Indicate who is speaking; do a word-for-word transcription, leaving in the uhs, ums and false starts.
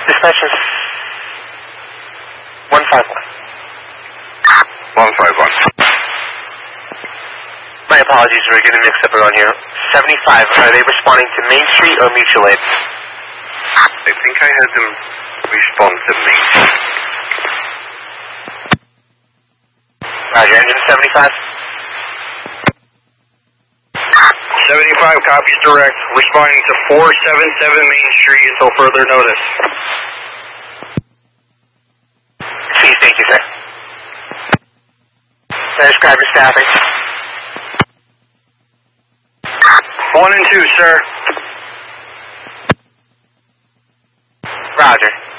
Speaker 1: Dispatch is one five one.
Speaker 2: one five one.
Speaker 1: My apologies, we're getting mixed up around here. seventy-five, are they responding to Main Street or Mutual Aid?
Speaker 2: I think I had them respond to me.
Speaker 1: Roger, engine seventy-five?
Speaker 2: seventy-five copies direct, responding to four seventy-seven Main Street until further notice.
Speaker 1: See, thank you, sir. Describe your staffing.
Speaker 2: One and two, sir.
Speaker 1: Roger.